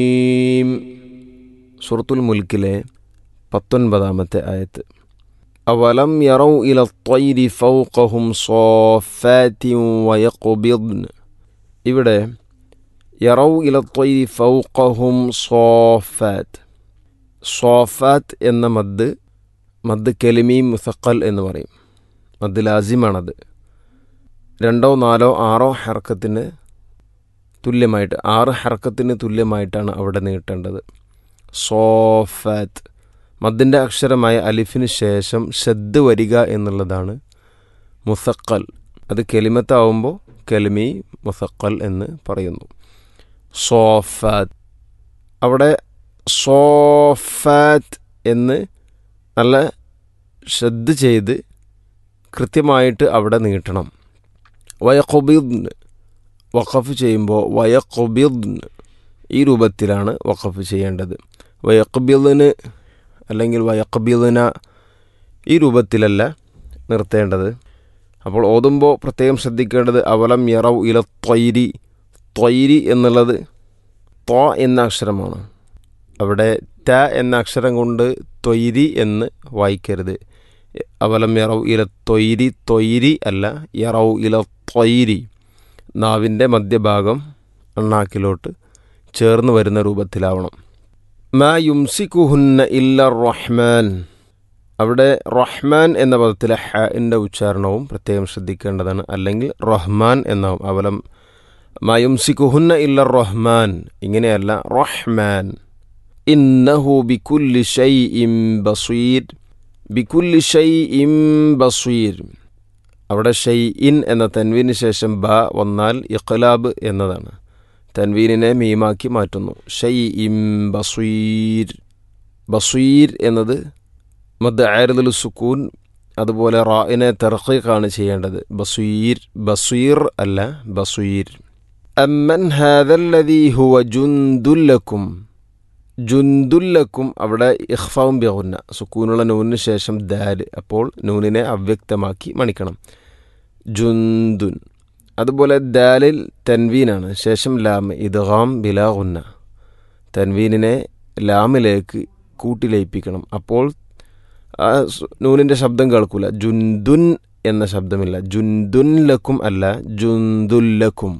സൂറത്തുൽ മുൽക്കിലെ 19-ാമത്തെ ആയത്ത്. അവലം യറൗ ഇല ത്വയ്രി ഫൗഖഹും സ്വാഫാത്തിൻ വയഖ്ബിദ്ന. ഇവിടെ യറൗ ഇല ത്വയ്രി ഫൗഖഹും സ്വാഫാത്ത്. സ്വാഫാത്ത് എന്ന മദ് കെലിമി മുസഖൽ എന്ന് പറയും. മദ് ലാസിമാണത്. 2, 4, 6 ഹർക്കത്തിന് തുല്യമായിട്ട് 6 ഹർക്കത്തിന് തുല്യമായിട്ടാണ് അവിടെ നീട്ടേണ്ടത്. സോഫാത്ത് മദ്ദിൻ്റെ അക്ഷരമായ അലിഫിന് ശേഷം ഷദ് വരിക എന്നുള്ളതാണ് മുസഖൽ. അത് കെലിമത്താവുമ്പോൾ കെലിമി മുസഖൽ എന്ന് പറയുന്നു. സോഫാത്ത് അവിടെ സോഫാത്ത് എന്ന് നല്ല ഷദ് ചെയ്ത് കൃത്യമായിട്ട് അവിടെ നീട്ടണം. വയഖ്ബിദ്ന വഖഫ് ചെയ്യുമ്പോൾ വയഖ്ബിദ്ന ഈ രൂപത്തിലാണ് വഖഫ് ചെയ്യേണ്ടത്. വയഖ്ബിദ്ന അല്ലെങ്കിൽ വയഖ്ബിദ്ന ഈ രൂപത്തിലല്ല നിർത്തേണ്ടത്. അപ്പോൾ ഓതുമ്പോൾ പ്രത്യേകം ശ്രദ്ധിക്കേണ്ടത് അവലം യറൗ ഇല ത്വയ്രി. ത്വയ്രി എന്നുള്ളത് ത്വ എന്ന അക്ഷരമാണ്. അവിടെ ത എന്ന അക്ഷരം കൊണ്ട് ത്വയ്രി എന്ന് വായിക്കരുത്. അവലം യറൗ ഇല ത്വയ്രി, ത്വയ്രി അല്ല, യറൗ ഇല ത്വയ്രി. നാവിൻ്റെ മധ്യഭാഗം അണ്ണാക്കിലോട്ട് ചേർന്ന് വരുന്ന രൂപത്തിലാവണം. മാ യുംസിക്കുഹുന്ന ഇല്ല റഹ്മാൻ. അവിടെ റഹ്മാൻ എന്ന പദത്തിലെ ഹൻ്റെ ഉച്ചാരണവും പ്രത്യേകം ശ്രദ്ധിക്കേണ്ടതാണ്. അല്ലെങ്കിൽ റഹ്മാൻ എന്നാവും. അവലം മാ യുംസിക്കുഹുന്ന ഇല്ല റഹ്മാൻ, ഇങ്ങനെയല്ല, റഹ്മാൻ. ഇന്നഹു ബികുല്ലി ഷൈഇൻ ബസീർ. ബികുല്ലി ഷൈഇൻ ബസീർ. അവിടെ ഷൈഇൻ എന്ന തൻവീന് ശേഷം ബ വന്നാൽ ഇഖ്ലാബ് എന്നതാണ്. തൻവീനിനെ മീമാക്കി മാറ്റുന്നു. ഷൈഇൻ ബസീർ. ബസീർ എന്നത് മദ് ആരിദുൽ സുക്കൂൻ, അതുപോലെ റാഇനെ തർഖീഖാണ് ചെയ്യേണ്ടത്. ബസീർ, ബസീർ അല്ല, ബസീർ. അമ്മൻ ഹാദല്ലദീ ഹുവ ജുന്ദുല്ലക്കും. ജുന്ദുല്ലക്കും അവിടെ ഇഖ്ഫാഉം ബിഗുന്ന, സുക്കൂനുള്ള നൂനിന് ശേഷം ദാല്, അപ്പോൾ നൂനിനെ അവ്യക്തമാക്കി മണിക്കണം. ജുന്ദുൻ. അതുപോലെ ദാലിൽ തൻവീനാണ്, ശേഷം ലാം, ഇദ്ഗാം ബിലാ ഗുന്ന. തൻവീനിനെ ലാമിലേക്ക് കൂട്ടിലയിപ്പിക്കണം. അപ്പോൾ ആ നൂനിൻ്റെ ശബ്ദം കേൾക്കൂല. ജുന്ദുൻ എന്ന ശബ്ദമില്ല. ജുന്ദുൻ ലക്കും അല്ല, ജുന്ദുല്ലക്കും.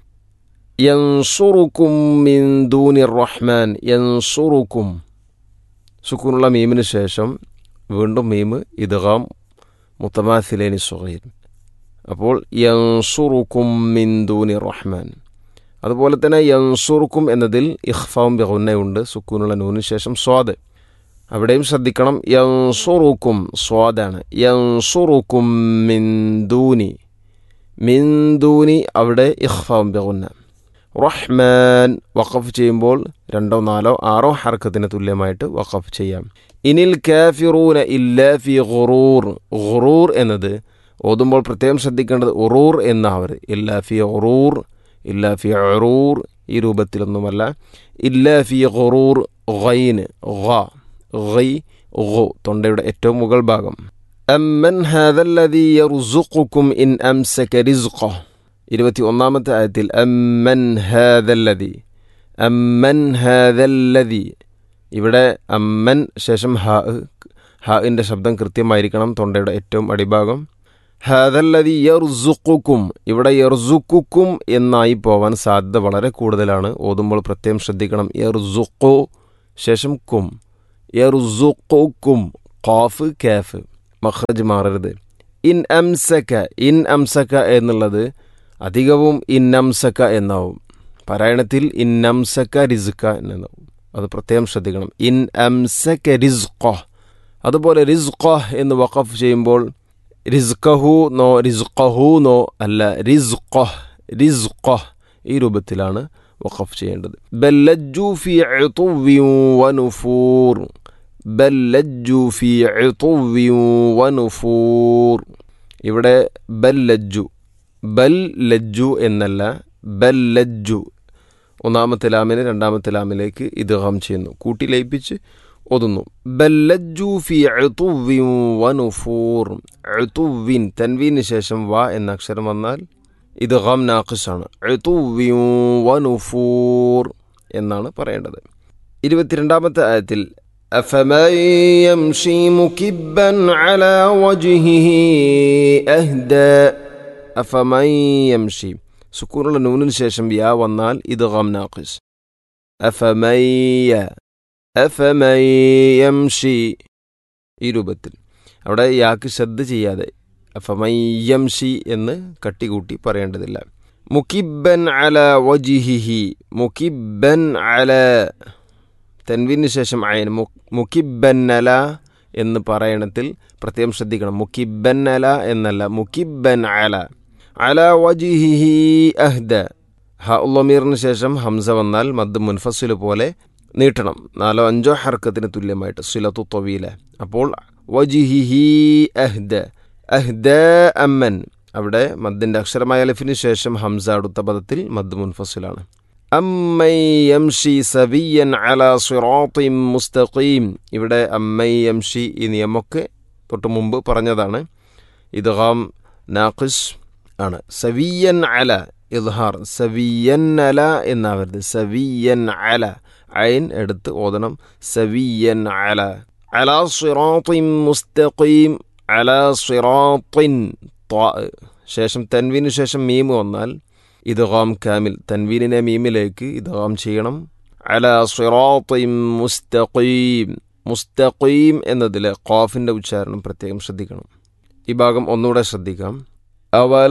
യൻസുറുക്കും മിൻ ദൂനിർ റഹ്മാൻ. യൻസുറുക്കും സുക്കൂനുള്ള മീമിന് ശേഷം വീണ്ടും മീമ്, ഇദ്ഗാം മുതമാസിലൈനി സ്വഗീർ. അപ്പോൾ യൻസുറുക്കും മിൻ ദൂനിർ റഹ്മാൻ. അതുപോലെ തന്നെ യൻസുറുക്കും എന്നതിൽ ഇഖ്ഫാഉം ബിഗുന്നയുണ്ട്, സുക്കൂനുള്ള നൂനിന് ശേഷം സ്വാദ്. അവിടെയും ശ്രദ്ധിക്കണം. യൻസുറുക്കും സ്വാദാണ്. യൻസുറുക്കും മിൻ ദൂനി. മിൻ ദൂനി അവിടെ ഇഖ്ഫാഉം ബിഗുന്ന. റഹ്മാൻ വഖഫ് ചെയ്യുമ്പോൾ 2, 4, 6 ഹർക്കത്തിന് തുല്യമായിട്ട് വഖഫ് ചെയ്യാം. ഇനിൽ കാഫിറൂന ഇല്ലാ ഫി ഗുറൂർ. ഗുറൂർ എന്നത് ഓതുമ്പോൾ പ്രത്യേകം ശ്രദ്ധിക്കേണ്ടത് ഉറൂർ എന്നാവരുത്. ഇല്ലാ ഫി ഗുറൂർ, ഇല്ലാ ഫി ഉറൂർ ഈ രൂപത്തിലൊന്നുമല്ല. ഇല്ലാ ഫി ഗുറൂർ. ഗൈന് ഗൈ ഗു, തൊണ്ടയുടെ ഏറ്റവും മുകൾ ഭാഗം. അമ്മൻ ഹാദല്ലദീ യർസുഖുക്കും ഇൻ അംസക റിസ്ഖഹ്. 21-ാമത്തെ ആയത്തിൽ അമ്മൻ ഹാദല്ലദീ. അമ്മൻ ഹാദല്ലദീ. ഇവിടെ അമ്മൻ ശേഷം ഹാഇൻ്റെ ശബ്ദം കൃത്യമായിരിക്കണം, തൊണ്ടയുടെ ഏറ്റവും അടിഭാഗം. ഹാദല്ലദീ യർസുഖുക്കും. ഇവിടെ യർസുഖുക്കും എന്നായി പോവാൻ സാധ്യത വളരെ കൂടുതലാണ്. ഓതുമ്പോൾ പ്രത്യേകം ശ്രദ്ധിക്കണം. യർസുഖു ശേഷം കും. യർസുഖുക്കും. ഖാഫ് കാഫ് മഖ്റജ് മാറരുത്. ഇൻ അംസക. ഇൻ അംസക എന്നുള്ളത് അധികവും ഇന്നംസക എന്നാവും. പാരായണത്തിൽ ഇന്നംസക റിസ്ക എന്നാവും. അത് പ്രത്യേകം ശ്രദ്ധിക്കണം. ഇൻ അംസക റിസ്ഖഹ്. അതുപോലെ റിസ്ഖഹ് എന്ന് വഖഫ് ചെയ്യുമ്പോൾ റിസ്ഖഹു നോ റിസ്ഖഹു നോ അല്ല, റിസ്ഖഹ് റിസ്ഖഹ് ഈ രൂപത്തിലാണ് വഖഫ് ചെയ്യേണ്ടത്. ബല്ലജ്ജു ഫി ഉതുവ്വിൻ വനുഫൂർ. ബല്ലജ്ജു ഫി ഉതുവ്വിൻ വനുഫൂർ. ഇവിടെ ബല്ലജ്ജു, ബൽ ലജ്ജു എന്നല്ല, ബല്ലജ്ജു. 1-ാമത്തെ ലാമിനെ 2-ാമത്തെ ലാമിലേക്ക് ഇദ്ഗാം ചെയ്യുന്നു, കൂട്ടി ലയിപ്പിച്ച് ഓതുന്നു. ബല്ലജ്ജു ഫി ഉതുവ്വിൻ വനുഫൂർ. ഉതുവ്വിൻ തൻവീന് ശേഷം വ എന്ന അക്ഷരം വന്നാൽ ഇദ്ഗാം നാഖിസാണ്. ഉതുവ്വിൻ വനുഫൂർ. എന്നാണ് പറയേണ്ടത്. 22-ാമത്തെ ആയത്തിൽ أفمن يمشي مكبا على وجهه أهدى أفمن يمشي സുക്കൂനുള്ള നൂനിന് ശേഷം യാ വന്നാൽ ഇദ്ഗാം നാഖിസ്. അഫമൻ യംഷി ഈ രൂപത്തിൽ. അവിടെ യാക്ക് ശ്രദ്ധ ചെയ്യാതെ അഫമൻ യംഷി എന്ന് കട്ടികൂട്ടി പറയേണ്ടതില്ല. മുകിബ്ബൻ അല വജിഹിഹി മുകിബ്ബൻ അല തൻവീന് ശേഷം അയൻ മുകിബ്ബൻ അല എന്ന് പറയണത്തിൽ പ്രത്യേകം ശ്രദ്ധിക്കണം. മുകിബ്ബൻ അല എന്നല്ല, മുകിബ്ബൻ അല അല വജിഹിഹി അഹ്ദ. ഹഉല്ലമീറിന് ശേഷം ഹംസ വന്നാൽ മദ് മുൻഫസിൽ പോലെ നീട്ടണം. 4-5 ഹർക്കത്തിന് തുല്യമായിട്ട് സിലത്തു തവീല. അപ്പോൾ വജിഹിഹി അഹ്ദ അഹ്ദ അമ്മൻ. അവിടെ മദ്ദിൻ്റെ അക്ഷരമായ അലിഫിന് ശേഷം ഹംസ അടുത്ത പദത്തിൽ മദ് മുൻഫസിലാണ്. അമ്മൻ യംഷി സവിയൻ അലാ സിറാത്തിൻ മുസ്തഖീം. ഇവിടെ അമ്മൻ യംഷി ഈ നിയമമൊക്കെ തൊട്ട് മുമ്പ് പറഞ്ഞതാണ്. ഇദ്ഗാം നാഖിസ് ആണ്. സവിയൻ അല ഇദ്ഹാർ, സവിയൻ അല എന്നാവരുത്, സവിയൻ അല ഐൻ എടുത്ത് ഓതണം. സവിയൻ അല അലാ സിറാത്തിൻ മുസ്തഖീം അലാ സിറാത്തിൻ ശേഷം തൻവീനു ശേഷം മീം വന്നാൽ ഇദ്ഗാം കാമിൽ, തൻവീനിനെ മീമിലേക്ക് ഇദ്ഗാം ചെയ്യണം. അലാ സിറാത്തിൻ മുസ്തഖീം. മുസ്തഖീം എന്നതിലെ ഖാഫിൻ്റെ ഉച്ചാരണം പ്രത്യേകം ശ്രദ്ധിക്കണം. ഈ ഭാഗം ഒന്നുകൂടെ ശ്രദ്ധിക്കാം.